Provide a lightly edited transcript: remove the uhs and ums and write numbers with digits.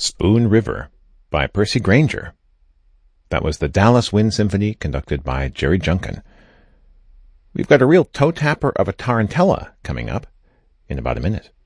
Spoon River by Percy Grainger. That was the Dallas Wind Symphony conducted by Jerry Junkin. We've got a real toe-tapper of a tarantella coming up in about a minute.